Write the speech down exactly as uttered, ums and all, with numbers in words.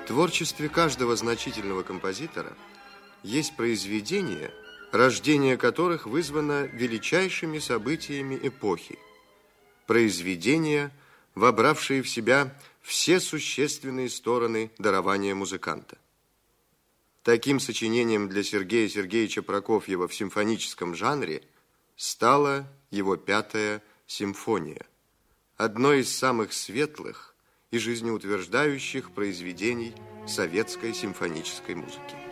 В творчестве каждого значительного композитора есть произведения, рождение которых вызвано величайшими событиями эпохи. Произведения, вобравшие в себя все существенные стороны дарования музыканта. Таким сочинением для Сергея Сергеевича Прокофьева в симфоническом жанре стала его пятая симфония, одно из самых светлых и жизнеутверждающих произведений советской симфонической музыки.